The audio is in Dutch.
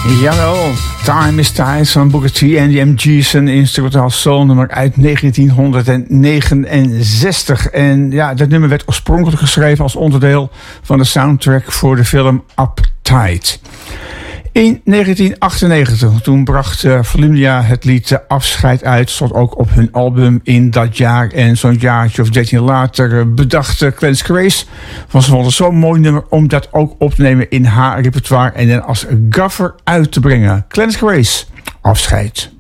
Jawel, Time is Tide van Booker T en de MG's, een instrumentaal soulnummer uit 1969. En ja, dat nummer werd oorspronkelijk geschreven als onderdeel van de soundtrack voor de film Uptight. In 1998, toen bracht Volumnia het lied Afscheid uit, stond ook op hun album in dat jaar. En zo'n jaartje of 13 later bedacht Clarence Grace van ze vonden zo'n mooi nummer om dat ook op te nemen in haar repertoire en dan als gaffer uit te brengen. Clarence Grace, Afscheid.